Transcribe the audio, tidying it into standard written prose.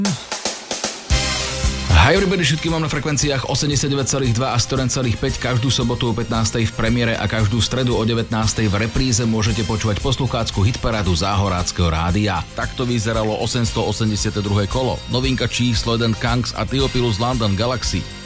Hi everybody, všetky mám na frekvenciách 89,2 a 101,5 každú sobotu o 15. v premiére a každú stredu o 19. v repríze môžete počúvať posluchácku hitparádu Záhoráckeho rádia. Takto vyzeralo 882. kolo. Novinka číslo 1 Kangs a Theophilus London Galaxy.